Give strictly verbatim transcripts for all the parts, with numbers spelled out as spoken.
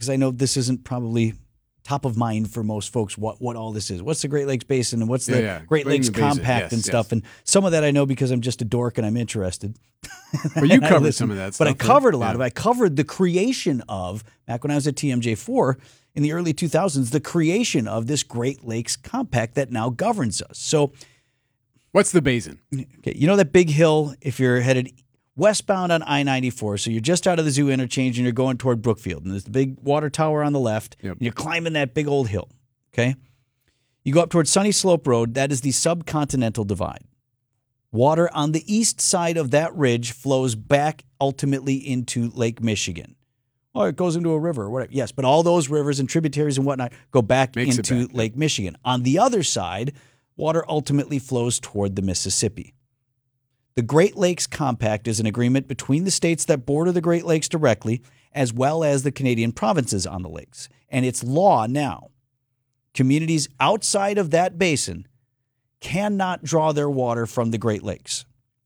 because I know this isn't probably top of mind for most folks what, what all this is. What's the Great Lakes Basin and what's the yeah, yeah. Great Bring Lakes the basic. Compact Yes, and yes. stuff. And some of that I know because I'm just a dork and I'm interested. Well, you I covered listen, some of that stuff. But I covered a lot yeah. of it. I covered the creation of, back when I was at T M J four in the early two thousands, the creation of this Great Lakes Compact that now governs us. So what's the basin? okay, you know that big hill if you're headed westbound on I ninety-four, so you're just out of the zoo interchange and you're going toward Brookfield, and there's the big water tower on the left, Yep. and you're climbing that big old hill, okay? You go up towards Sunny Slope Road, that is the Subcontinental Divide. Water on the east side of that ridge flows back ultimately into Lake Michigan. Or it goes into a river or whatever. Yes, but all those rivers and tributaries and whatnot go back Makes it into back, Lake Michigan. On the other side, water ultimately flows toward the Mississippi. The Great Lakes Compact is an agreement between the states that border the Great Lakes directly, as well as the Canadian provinces on the lakes. And it's law now. Communities outside of that basin cannot draw their water from the Great Lakes.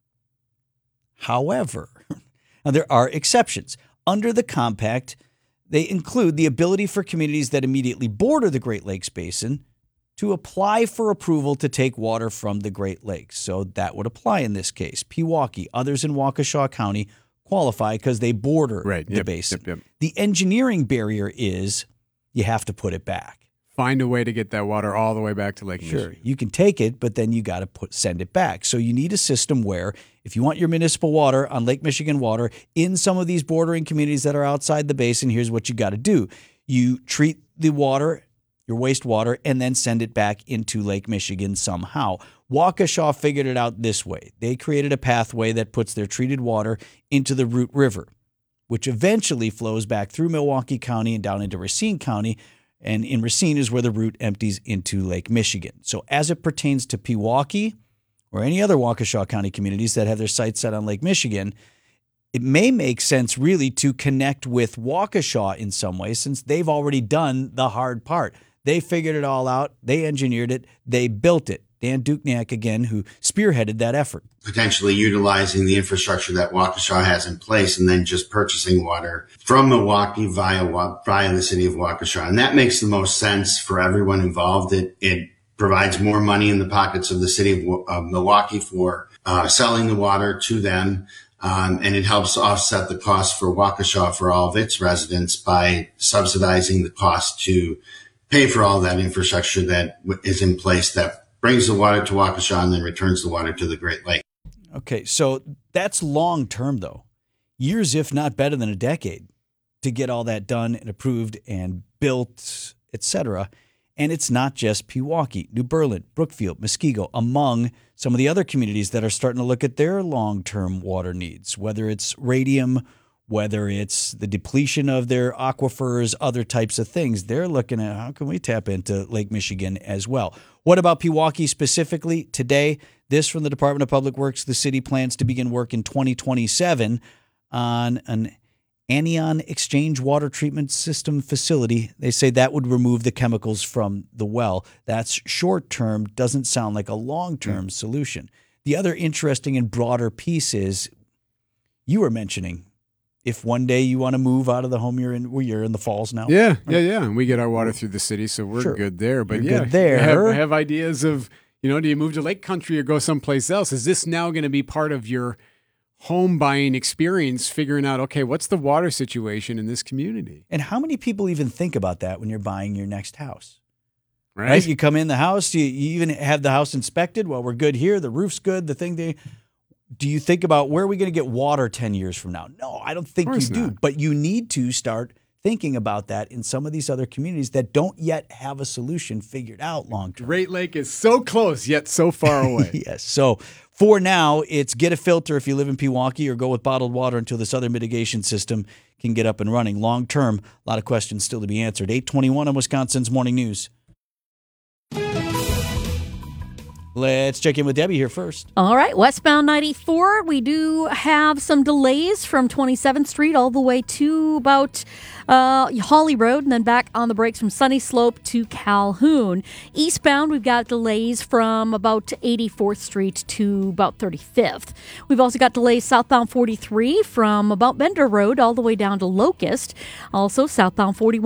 However, now there are exceptions. Under the compact, they include the ability for communities that immediately border the Great Lakes Basin to apply for approval to take water from the Great Lakes. So that would apply in this case. Pewaukee, others in Waukesha County qualify because they border Right. the Yep. basin. Yep. Yep. The engineering barrier is you have to put it back. Find a way to get that water all the way back to Lake Sure, Michigan. you can take it, but then you got to put send it back. So you need a system where if you want your municipal water on Lake Michigan water in some of these bordering communities that are outside the basin, here's what you got to do. You treat the water, your wastewater, and then send it back into Lake Michigan somehow. Waukesha figured it out this way. They created a pathway that puts their treated water into the Root River, which eventually flows back through Milwaukee County and down into Racine County. And in Racine is where the route empties into Lake Michigan. So as it pertains to Pewaukee or any other Waukesha County communities that have their sights set on Lake Michigan, it may make sense really to connect with Waukesha in some way since they've already done the hard part. They figured it all out. They engineered it. They built it. Dan Dukniak, again, who spearheaded that effort. Potentially utilizing the infrastructure that Waukesha has in place and then just purchasing water from Milwaukee via via the city of Waukesha. And that makes the most sense for everyone involved. It, it provides more money in the pockets of the city of, of Milwaukee for uh, selling the water to them. Um, and it helps offset the cost for Waukesha for all of its residents by subsidizing the cost to pay for all that infrastructure that is in place that brings the water to Waukesha and then returns the water to the Great Lake. Okay, so that's long term, though. Years, if not better than a decade, to get all that done and approved and built, et cetera. And it's not just Pewaukee, New Berlin, Brookfield, Muskego, among some of the other communities that are starting to look at their long-term water needs, whether it's radium, whether it's the depletion of their aquifers, other types of things. They're looking at how can we tap into Lake Michigan as well. What about Pewaukee specifically? Today, this from the Department of Public Works, the city plans to begin work in twenty twenty-seven on an anion exchange water treatment system facility. They say that would remove the chemicals from the well. That's short-term, doesn't sound like a long-term mm. solution. The other interesting and broader piece is you were mentioning if one day you want to move out of the home you're in, where you're in the falls now. Yeah, yeah, yeah. And we get our water through the city, so we're Sure. good there. But You're yeah, good there. I have, I have ideas of, you know, do you move to Lake Country or go someplace else? Is this now going to be part of your home buying experience, figuring out, okay, what's the water situation in this community? And how many people even think about that when you're buying your next house? Right? Right? You come in the house, you, you even have the house inspected. Well, we're good here. The roof's good. The thing they... Do you think about where are we going to get water ten years from now? No, I don't think you do. not. But you need to start thinking about that in some of these other communities that don't yet have a solution figured out long term. Great Lake is so close, yet so far away. Yes. So for now, it's get a filter if you live in Pewaukee or go with bottled water until this other mitigation system can get up and running. Long term, a lot of questions still to be answered. eight twenty-one on Wisconsin's Morning News. Let's check in with Debbie here first. All right, westbound ninety-four, we do have some delays from twenty-seventh Street all the way to about uh, Holly Road and then back on the brakes from Sunny Slope to Calhoun. Eastbound, we've got delays from about eighty-fourth Street to about thirty-fifth. We've also got delays southbound forty-three from about Bender Road all the way down to Locust. Also southbound forty-one.